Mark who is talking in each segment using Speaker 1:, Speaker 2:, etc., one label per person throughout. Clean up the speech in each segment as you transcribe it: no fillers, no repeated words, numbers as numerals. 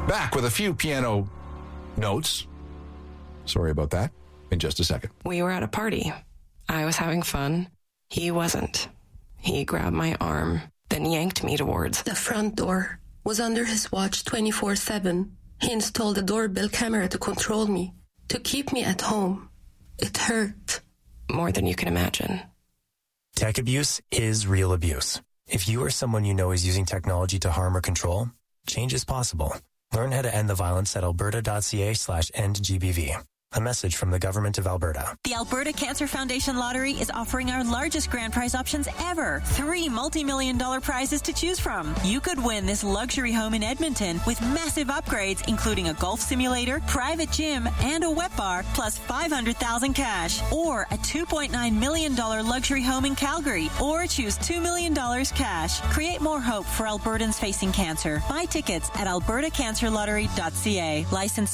Speaker 1: Back with a few piano notes. Sorry about that. In just a second.
Speaker 2: We were at a party. I was having fun. He wasn't. He grabbed my arm, then yanked me towards
Speaker 3: the front door. Was under his watch 24/7. He installed a doorbell camera to control me, to keep me at home. It hurt.
Speaker 2: More than you can imagine.
Speaker 4: Tech abuse is real abuse. If you or someone you know is using technology to harm or control, change is possible. Learn how to end the violence at alberta.ca/endgbv. A message from the Government of Alberta.
Speaker 5: The Alberta Cancer Foundation Lottery is offering our largest grand prize options ever. 3 multi-million-dollar prizes to choose from. You could win this luxury home in Edmonton with massive upgrades, including a golf simulator, private gym, and a wet bar, plus $500,000 cash. Or a $2.9 million luxury home in Calgary. Or choose $2 million cash. Create more hope for Albertans facing cancer. Buy tickets at albertacancerlottery.ca. License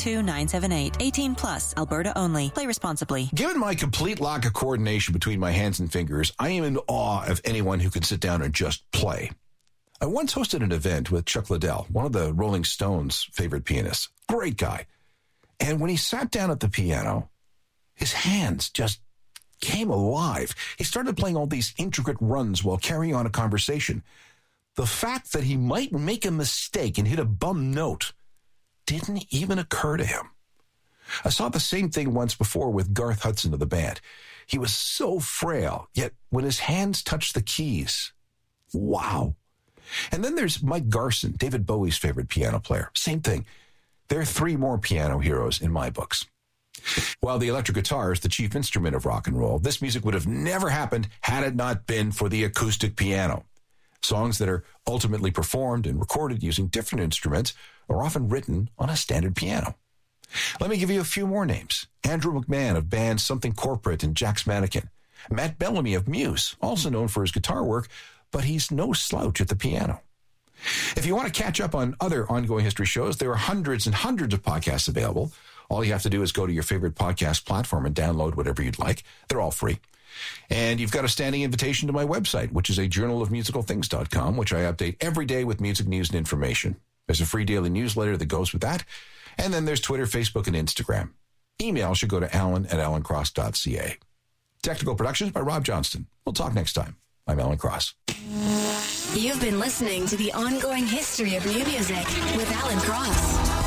Speaker 5: 782978. 18 plus. Alberta only. Play responsibly.
Speaker 1: Given my complete lack of coordination between my hands and fingers, I am in awe of anyone who can sit down and just play. I once hosted an event with Chuck Liddell, one of the Rolling Stones' favorite pianists. Great guy. And when he sat down at the piano, his hands just came alive. He started playing all these intricate runs while carrying on a conversation. The fact that he might make a mistake and hit a bum note didn't even occur to him. I saw the same thing once before with Garth Hudson of the band. He was so frail, yet when his hands touched the keys, wow. And then there's Mike Garson, David Bowie's favorite piano player. Same thing. There are 3 more piano heroes in my books. While the electric guitar is the chief instrument of rock and roll, this music would have never happened had it not been for the acoustic piano. Songs that are ultimately performed and recorded using different instruments are often written on a standard piano. Let me give you a few more names. Andrew McMahon of bands Something Corporate and Jack's Mannequin. Matt Bellamy of Muse, also known for his guitar work, but he's no slouch at the piano. If you want to catch up on other ongoing history shows, there are hundreds and hundreds of podcasts available. All you have to do is go to your favorite podcast platform and download whatever you'd like. They're all free. And you've got a standing invitation to my website, which is a journalofmusicalthings.com, which I update every day with music news and information. There's a free daily newsletter that goes with that. And then there's Twitter, Facebook, and Instagram. Email should go to alan@alancross.ca. Technical productions by Rob Johnston. We'll talk next time. I'm Alan Cross.
Speaker 6: You've been listening to the ongoing history of new music with Alan Cross.